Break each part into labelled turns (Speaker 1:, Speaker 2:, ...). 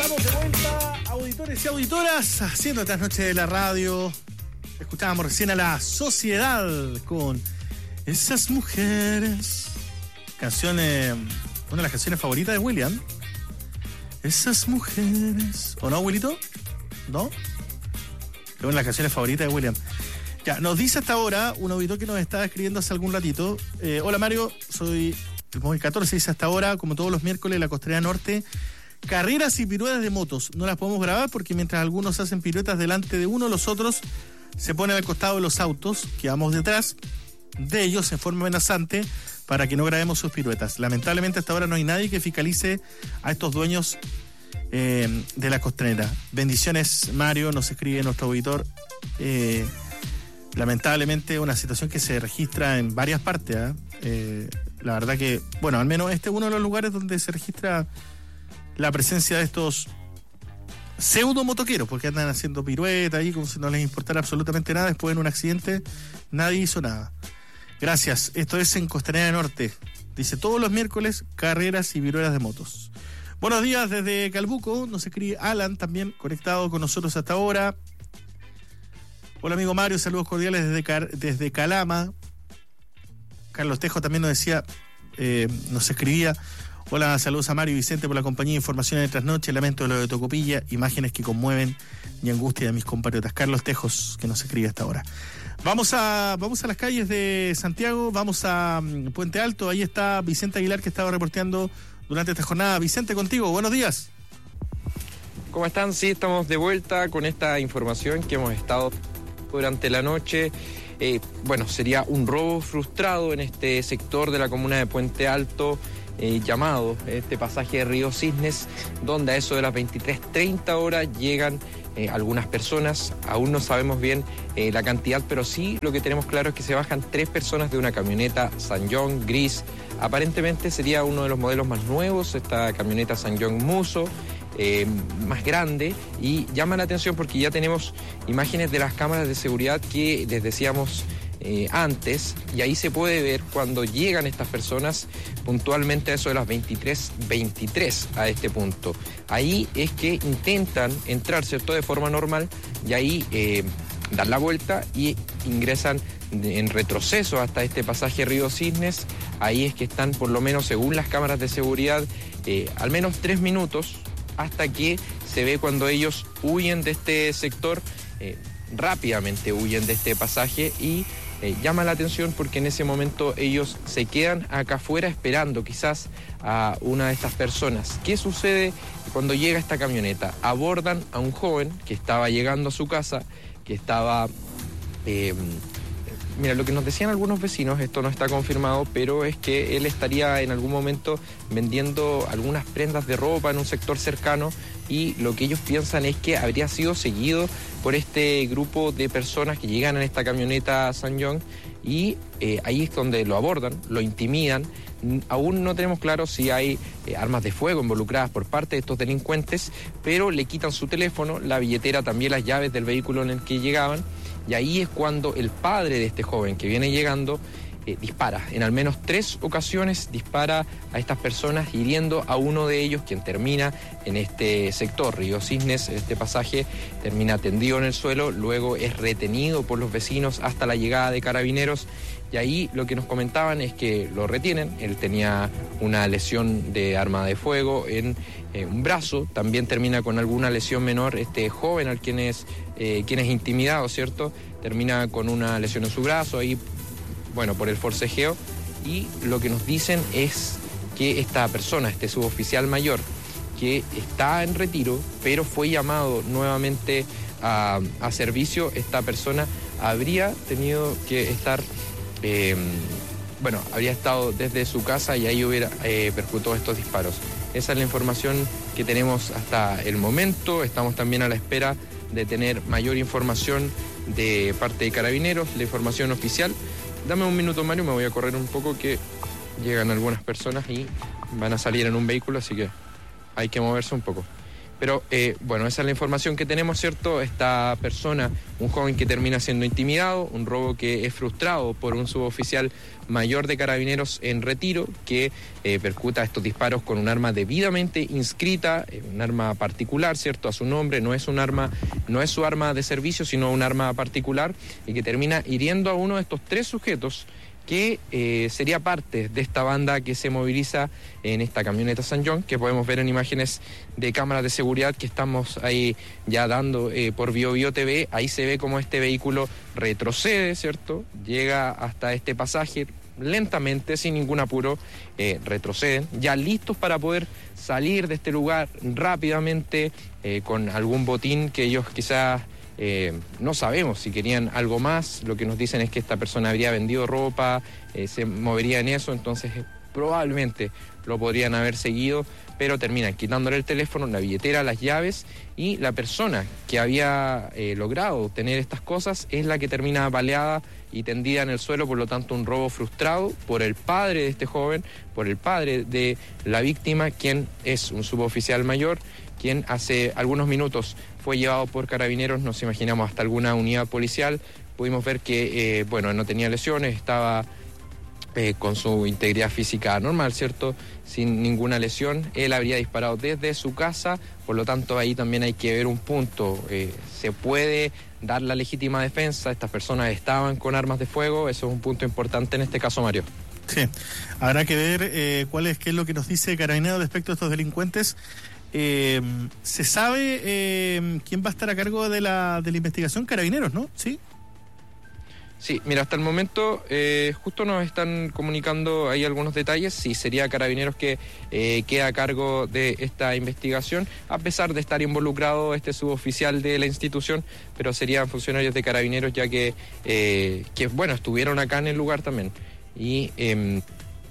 Speaker 1: Estamos de vuelta, auditores y auditoras, haciendo estas noches de la radio. Escuchábamos recién a La Sociedad con Esas Mujeres. Canción, una de las canciones favoritas de William. Esas mujeres. ¿O no, abuelito? ¿No? Es una de las canciones favoritas de William. Ya, nos dice hasta ahora un auditor que nos estaba escribiendo hace algún ratito. Hola Mario, soy el móvil 14, dice hasta ahora, como todos los miércoles, en la Costanera Norte. Carreras y piruetas de motos. No las podemos grabar porque mientras algunos hacen piruetas delante de uno, los otros se ponen al costado de los autos que vamos detrás de ellos en forma amenazante para que no grabemos sus piruetas. Lamentablemente hasta ahora no hay nadie que fiscalice a estos dueños de la Costanera. Bendiciones, Mario, nos escribe nuestro auditor. Lamentablemente una situación que se registra en varias partes. La verdad que, bueno, al menos este es uno de los lugares donde se registra la presencia de estos pseudo motoqueros, porque andan haciendo piruetas ahí como si no les importara absolutamente nada. Después en un accidente nadie hizo nada. Gracias, esto es en Costanera Norte. Dice todos los miércoles carreras y piruetas de motos. Buenos días desde Calbuco, nos escribe Alan también conectado con nosotros hasta ahora. Hola amigo Mario, saludos cordiales desde Calama. Carlos Tejo también nos decía, nos escribía: hola, saludos a Mario y Vicente por la compañía de información de Trasnoche, lamento de lo de Tocopilla, imágenes que conmueven y angustia de mis compatriotas. Carlos Tejos, que nos escribe hasta ahora. Vamos a las calles de Santiago, vamos a Puente Alto, ahí está Vicente Aguilar que estaba reporteando durante esta jornada. Vicente, contigo, buenos días.
Speaker 2: ¿Cómo están? Sí, estamos de vuelta con esta información que hemos estado durante la noche. Sería un robo frustrado en este sector de la comuna de Puente Alto, llamado este pasaje de Río Cisnes, donde a eso de las 23:30 horas llegan algunas personas. Aún no sabemos bien la cantidad, pero sí lo que tenemos claro es que se bajan 3 personas de una camioneta Sanyong gris. Aparentemente sería uno de los modelos más nuevos, esta camioneta Sanyong Muso, más grande, y llama la atención porque ya tenemos imágenes de las cámaras de seguridad que les decíamos antes, y ahí se puede ver cuando llegan estas personas puntualmente a eso de las 23:23 a este punto. Ahí es que intentan entrar, ¿cierto?, de forma normal, y ahí dan la vuelta y ingresan en retroceso hasta este pasaje Río Cisnes. Ahí es que están, por lo menos según las cámaras de seguridad, al menos 3 minutos hasta que se ve cuando ellos huyen de este sector, rápidamente huyen de este pasaje, y llama la atención porque en ese momento ellos se quedan acá afuera esperando quizás a una de estas personas. ¿Qué sucede cuando llega esta camioneta? Abordan a un joven que estaba llegando a su casa, que estaba... Mira, lo que nos decían algunos vecinos, esto no está confirmado, pero es que él estaría en algún momento vendiendo algunas prendas de ropa en un sector cercano, y lo que ellos piensan es que habría sido seguido por este grupo de personas que llegan en esta camioneta Sanyong, y ahí es donde lo abordan, lo intimidan. Aún no tenemos claro si hay armas de fuego involucradas por parte de estos delincuentes, pero le quitan su teléfono, la billetera, también las llaves del vehículo en el que llegaban. Y ahí es cuando el padre de este joven que viene llegando dispara. En al menos 3 ocasiones dispara a estas personas, hiriendo a uno de ellos, quien termina en este sector, Río Cisnes. Este pasaje termina tendido en el suelo, luego es retenido por los vecinos hasta la llegada de carabineros. Y ahí lo que nos comentaban es que lo retienen. Él tenía una lesión de arma de fuego en un brazo, también termina con alguna lesión menor. Este joven al quien es intimidado, ¿cierto?, termina con una lesión en su brazo, ahí, bueno, por el forcejeo. Y lo que nos dicen es que esta persona, este suboficial mayor, que está en retiro, pero fue llamado nuevamente a servicio, esta persona habría tenido que estar... habría estado desde su casa y ahí hubiera percutado estos disparos. Esa es la información que tenemos hasta el momento. Estamos también a la espera de tener mayor información de parte de Carabineros, la información oficial. Dame un minuto, Mario, me voy a correr un poco, que llegan algunas personas y van a salir en un vehículo, así que hay que moverse un poco. Pero bueno, esa es la información que tenemos, ¿cierto? Esta persona, un joven que termina siendo intimidado, un robo que es frustrado por un suboficial mayor de Carabineros en retiro, que percuta estos disparos con un arma debidamente inscrita, un arma particular, ¿cierto? A su nombre, no es su arma de servicio, sino un arma particular, y que termina hiriendo a uno de estos 3 sujetos que sería parte de esta banda que se moviliza en esta camioneta San John, que podemos ver en imágenes de cámaras de seguridad que estamos ahí ya dando por BioBio TV. Ahí se ve cómo este vehículo retrocede, ¿cierto? Llega hasta este pasaje lentamente, sin ningún apuro, retroceden, ya listos para poder salir de este lugar rápidamente con algún botín que ellos quizás... no sabemos si querían algo más. Lo que nos dicen es que esta persona habría vendido ropa, se movería en eso, entonces probablemente lo podrían haber seguido, pero terminan quitándole el teléfono, la billetera, las llaves, y la persona que había logrado obtener estas cosas es la que termina baleada y tendida en el suelo. Por lo tanto, un robo frustrado por el padre de este joven, por el padre de la víctima, quien es un suboficial mayor, quien hace algunos minutos fue llevado por Carabineros, nos imaginamos hasta alguna unidad policial. Pudimos ver que, no tenía lesiones, estaba con su integridad física normal, ¿cierto? Sin ninguna lesión. Él habría disparado desde su casa, por lo tanto ahí también hay que ver un punto. Se puede dar la legítima defensa, estas personas estaban con armas de fuego, eso es un punto importante en este caso, Mario.
Speaker 1: Sí, habrá que ver qué es lo que nos dice Carabineros respecto a estos delincuentes. ¿Se sabe quién va a estar a cargo de la investigación? Carabineros, ¿no? Sí.
Speaker 2: Sí, mira, hasta el momento justo nos están comunicando ahí algunos detalles. Sí, sería Carabineros que queda a cargo de esta investigación, a pesar de estar involucrado este suboficial de la institución, pero serían funcionarios de Carabineros, ya que estuvieron acá en el lugar también. Y de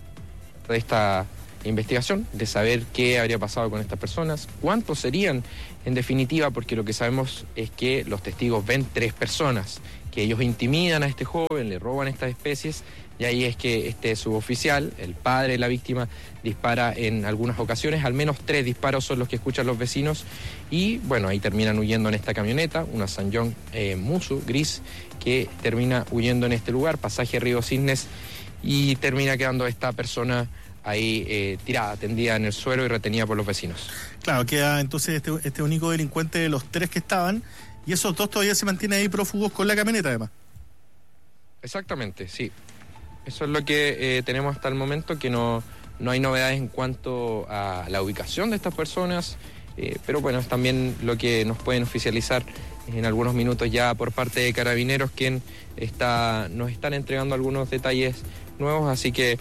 Speaker 2: esta investigación, de saber qué habría pasado con estas personas, cuántos serían en definitiva, porque lo que sabemos es que los testigos ven 3 personas, que ellos intimidan a este joven, le roban estas especies, y ahí es que este suboficial, el padre de la víctima, dispara en algunas ocasiones. Al menos 3 disparos son los que escuchan los vecinos, y bueno, ahí terminan huyendo en esta camioneta, una San John Musu gris, que termina huyendo en este lugar, pasaje Río Cisnes, y termina quedando esta persona ahí tirada, tendida en el suelo y retenida por los vecinos.
Speaker 1: Claro, queda entonces este único delincuente de los 3 que estaban, y esos 2 todavía se mantienen ahí prófugos con la camioneta, además.
Speaker 2: Exactamente, sí. Eso es lo que tenemos hasta el momento, que no hay novedades en cuanto a la ubicación de estas personas, pero bueno, es también lo que nos pueden oficializar en algunos minutos ya por parte de Carabineros, quien nos están entregando algunos detalles nuevos, así que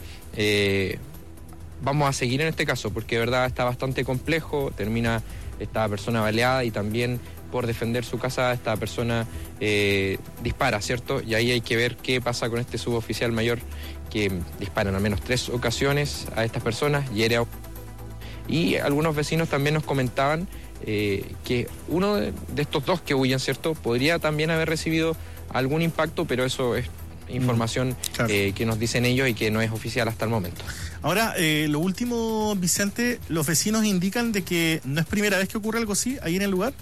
Speaker 2: vamos a seguir en este caso, porque de verdad está bastante complejo. Termina esta persona baleada y también por defender su casa esta persona dispara, ¿cierto? Y ahí hay que ver qué pasa con este suboficial mayor, que dispara en al menos 3 ocasiones a estas personas, hiere a... Y algunos vecinos también nos comentaban que uno de estos 2 que huyen, ¿cierto?, podría también haber recibido algún impacto, pero eso es información claro, que nos dicen ellos y que no es oficial hasta el momento.
Speaker 1: Ahora, lo último, Vicente, los vecinos indican de que no es primera vez que ocurre algo así ahí en el lugar.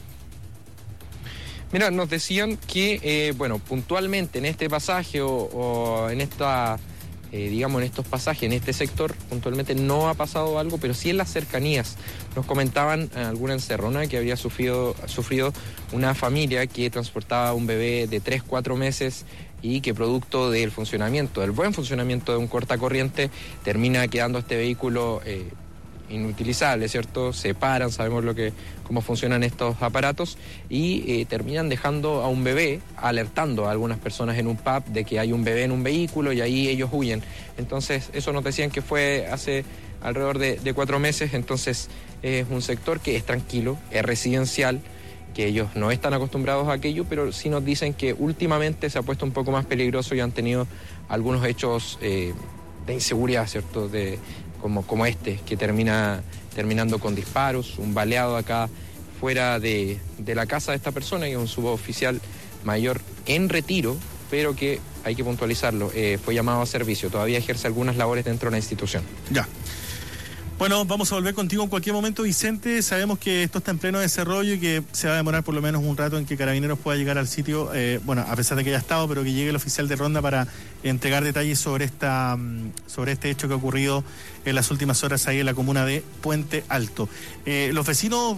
Speaker 2: Mira, nos decían que, puntualmente en este pasaje o en esta, en estos pasajes, en este sector, puntualmente no ha pasado algo, pero sí en las cercanías. Nos comentaban alguna encerrona que había sufrido una familia que transportaba un bebé de 3-4 meses y que producto del buen funcionamiento de un cortacorriente, termina quedando este vehículo inutilizable, ¿cierto? Se paran, sabemos cómo funcionan estos aparatos, y terminan dejando a un bebé, alertando a algunas personas en un pub de que hay un bebé en un vehículo, y ahí ellos huyen. Entonces, eso nos decían que fue hace alrededor de 4 meses, entonces es un sector que es tranquilo, es residencial, que ellos no están acostumbrados a aquello, pero sí nos dicen que últimamente se ha puesto un poco más peligroso y han tenido algunos hechos de inseguridad, ¿cierto?, como este, que terminando con disparos, un baleado acá fuera de la casa de esta persona, que es un suboficial mayor en retiro, pero que, hay que puntualizarlo, fue llamado a servicio, todavía ejerce algunas labores dentro de la institución.
Speaker 1: Ya. Bueno, vamos a volver contigo en cualquier momento, Vicente. Sabemos que esto está en pleno desarrollo y que se va a demorar por lo menos un rato en que Carabineros pueda llegar al sitio, a pesar de que haya estado, pero que llegue el oficial de ronda para entregar detalles sobre este hecho que ha ocurrido en las últimas horas ahí en la comuna de Puente Alto. Los vecinos,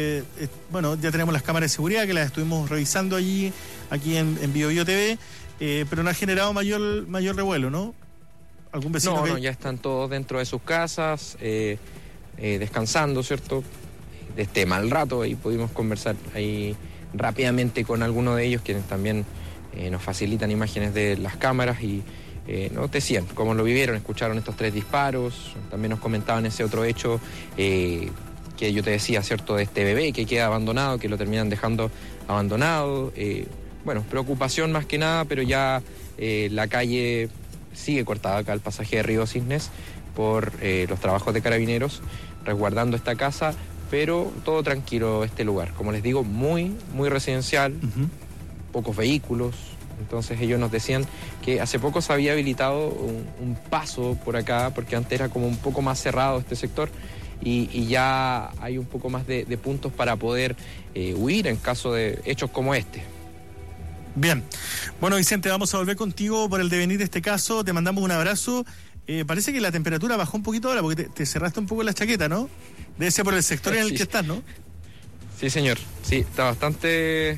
Speaker 1: ya tenemos las cámaras de seguridad que las estuvimos revisando aquí en BioBio TV, pero no ha generado mayor revuelo, ¿no? ¿Algún vecino?
Speaker 2: No, ya están todos dentro de sus casas, descansando, ¿cierto? De este mal rato, y pudimos conversar ahí rápidamente con algunos de ellos, quienes también nos facilitan imágenes de las cámaras y nos decían cómo lo vivieron, escucharon estos 3 disparos, también nos comentaban ese otro hecho que yo te decía, ¿cierto? De este bebé que queda abandonado, que lo terminan dejando abandonado. Preocupación más que nada, pero ya la calle sigue cortada acá, el pasaje de Río Cisnes, por los trabajos de Carabineros, resguardando esta casa, pero todo tranquilo este lugar. Como les digo, muy, muy residencial, pocos vehículos. Entonces ellos nos decían que hace poco se había habilitado un paso por acá, porque antes era como un poco más cerrado este sector, y ya hay un poco más de puntos para poder huir en caso de hechos como este.
Speaker 1: Bien. Bueno, Vicente, vamos a volver contigo por el devenir de este caso. Te mandamos un abrazo. Parece que la temperatura bajó un poquito ahora porque te cerraste un poco la chaqueta, ¿no? Debe ser por el sector en el que estás, ¿no?
Speaker 2: Sí, señor. Sí, está bastante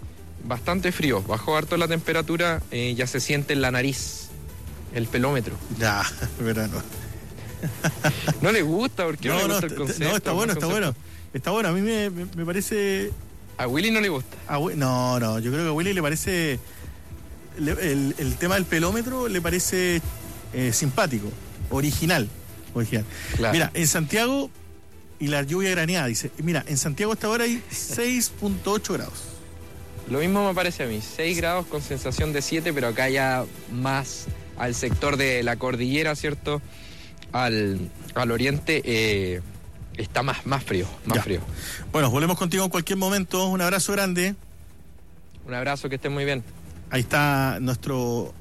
Speaker 2: frío. Bajó harto la temperatura, ya se siente en la nariz el pelómetro.
Speaker 1: Ya, verano.
Speaker 2: No le gusta, porque no le gusta el concepto.
Speaker 1: No, está bueno. Está bueno, a mí me parece...
Speaker 2: ¿A Willy no le gusta?
Speaker 1: No, yo creo que a Willy le parece... El tema del pelómetro le parece simpático, original. Claro. Mira, en Santiago, y la lluvia graneada, dice, mira, en Santiago hasta ahora hay 6.8 grados.
Speaker 2: Lo mismo me parece a mí, 6 grados con sensación de 7, pero acá ya más al sector de la cordillera, ¿cierto? Al oriente... está más frío, frío.
Speaker 1: Bueno, volvemos contigo en cualquier momento. Un abrazo grande.
Speaker 2: Un abrazo, que estén muy bien.
Speaker 1: Ahí está nuestro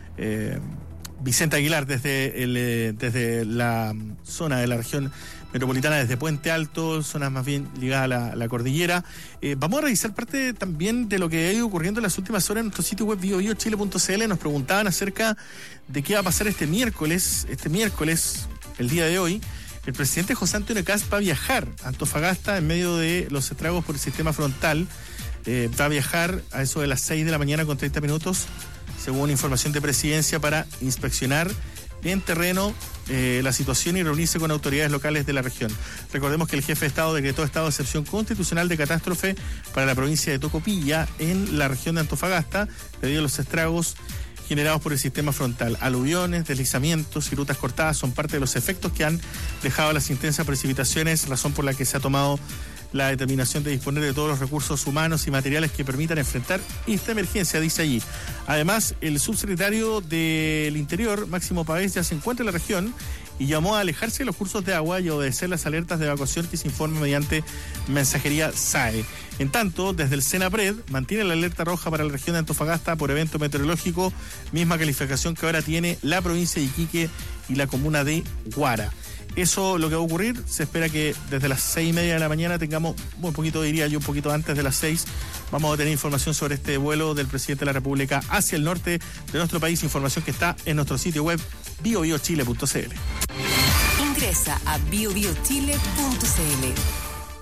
Speaker 1: Vicente Aguilar desde la zona de la región metropolitana, desde Puente Alto, zonas más bien ligadas a la cordillera. Vamos a revisar parte también de lo que ha ido ocurriendo en las últimas horas en nuestro sitio web biobiochile.cl. Nos preguntaban acerca de qué va a pasar este miércoles, el día de hoy. El presidente José Antonio Kast va a viajar a Antofagasta en medio de los estragos por el sistema frontal. Va a viajar a eso de las 6 de la mañana con 30 minutos, según información de Presidencia, para inspeccionar en terreno la situación y reunirse con autoridades locales de la región. Recordemos que el jefe de Estado decretó estado de excepción constitucional de catástrofe para la provincia de Tocopilla, en la región de Antofagasta, debido a los estragos generados por el sistema frontal. Aluviones, deslizamientos y rutas cortadas son parte de los efectos que han dejado las intensas precipitaciones, razón por la que se ha tomado la determinación de disponer de todos los recursos humanos y materiales que permitan enfrentar esta emergencia, dice allí. Además, el subsecretario del Interior, Máximo Pavés, ya se encuentra en la región y llamó a alejarse de los cursos de agua y obedecer las alertas de evacuación que se informan mediante mensajería SAE. En tanto, desde el Senapred mantiene la alerta roja para la región de Antofagasta por evento meteorológico, misma calificación que ahora tiene la provincia de Iquique y la comuna de Huara. Eso lo que va a ocurrir, se espera que desde las 6:30 de la mañana tengamos, un poquito antes de las 6, vamos a tener información sobre este vuelo del presidente de la República hacia el norte de nuestro país, información que está en nuestro sitio web biobiochile.cl.
Speaker 3: Ingresa a biobiochile.cl.